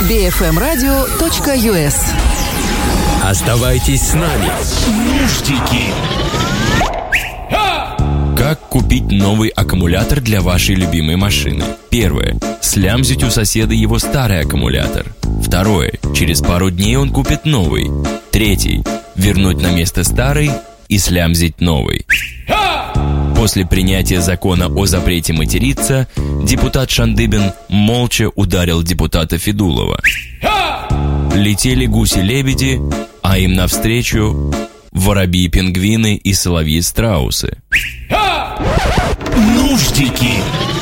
bfmradio.us. Оставайтесь с нами. Нуждики. Как купить новый аккумулятор для вашей любимой машины? Первое. Слямзить у соседа его старый аккумулятор. Второе. Через пару дней он купит новый. Третий. Вернуть на место старый и слямзить новый. После принятия закона о запрете материться, депутат Шандыбин молча ударил депутата Федулова. Летели гуси-лебеди, а им навстречу воробьи-пингвины и соловьи-страусы. Нуждики.